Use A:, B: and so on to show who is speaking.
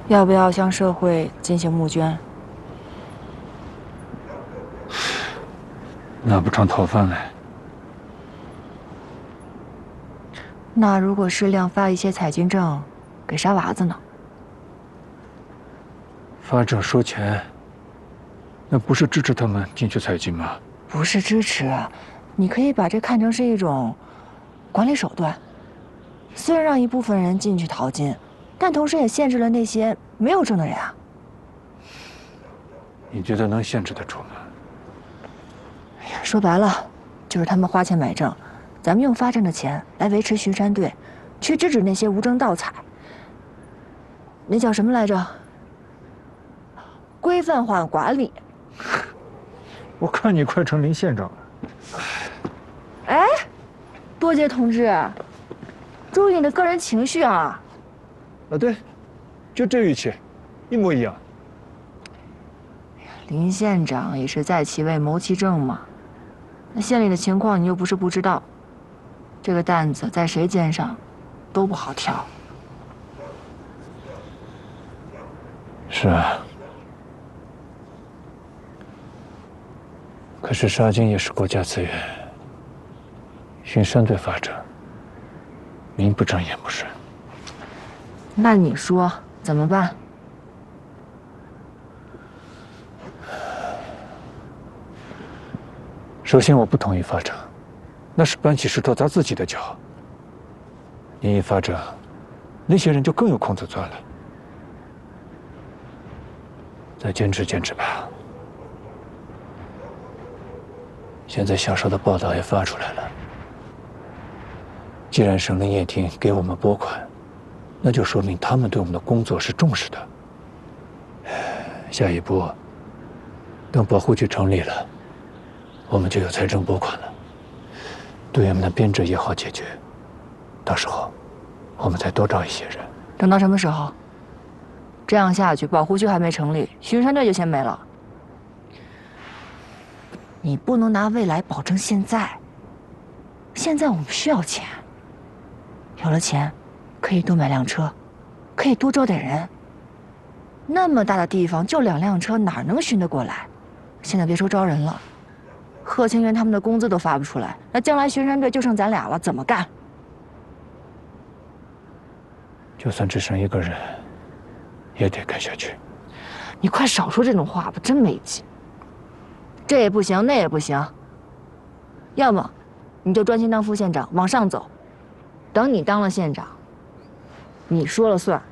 A: 要不要向社会进行募捐？
B: 拿不上讨饭来。
A: 那如果是量发一些彩金证给沙娃子呢？
B: 发证收钱，那不是支持他们进去采金吗？
A: 不是支持，你可以把这看成是一种管理手段。虽然让一部分人进去淘金，但同时也限制了那些没有证的人啊。
B: 你觉得能限制得住吗？
A: 哎呀，说白了，就是他们花钱买证，咱们用发证的钱来维持巡山队，去制止那些无证盗采。那叫什么来着？规范化管理。
B: 我看你快成林县长了。
A: 哎，多杰同志，注意你的个人情绪啊！
B: 啊，对，就这语气，一模一样。
A: 林县长也是在其位谋其政嘛。那县里的情况你又不是不知道，这个担子在谁肩上，都不好挑。
B: 是啊。可是沙金也是国家资源，巡山队发证，名不正言不顺。
A: 那你说怎么办？
B: 首先，我不同意发证，那是搬起石头砸自己的脚。你一发证，那些人就更有空子钻了。再坚持坚持吧。现在小时候的报道也发出来了，既然省林业厅给我们拨款，那就说明他们对我们的工作是重视的。下一步，等保护区成立了，我们就有财政拨款了，队员们的编制也好解决。到时候，我们再多招一些人。
A: 等到什么时候？这样下去，保护区还没成立，巡山队就先没了。你不能拿未来保证现在。现在我们需要钱，有了钱，可以多买辆车，可以多招点人。那么大的地方，就2辆车，哪能巡得过来？现在别说招人了，贺清源他们的工资都发不出来，那将来巡山队就剩咱俩了，怎么干？
B: 就算只剩一个人，也得干下去。
A: 你快少说这种话吧，真没劲。这也不行，那也不行。要么你就专心当副县长，往上走。等你当了县长，你说了算。